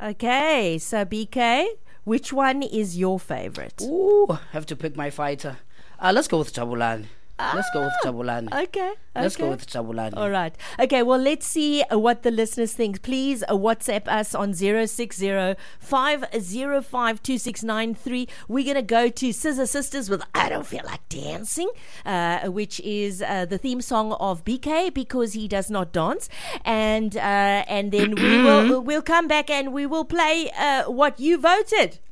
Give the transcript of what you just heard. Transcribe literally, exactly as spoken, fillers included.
Okay, so B K, which one is your favorite? Ooh, have to pick my fighter. Uh, let's go with Jabulani. Let's go with Jabulani. Okay. Let's okay. go with Jabulani. All right. Okay, well, let's see uh, what the listeners think. Please uh, WhatsApp us on zero six zero, five zero five, two six nine three. We're going to go to Scissor Sisters with I Don't Feel Like Dancing, uh, which is uh, the theme song of B K because he does not dance. And uh, and then we will we'll come back and we will play uh, what you voted.